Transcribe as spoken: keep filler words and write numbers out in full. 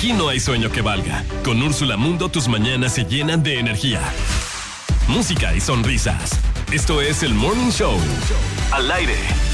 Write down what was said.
Aquí no hay sueño que valga. Con Úrsula Mundo tus mañanas se llenan de energía, música y sonrisas. Esto es el Morning Show. Al aire.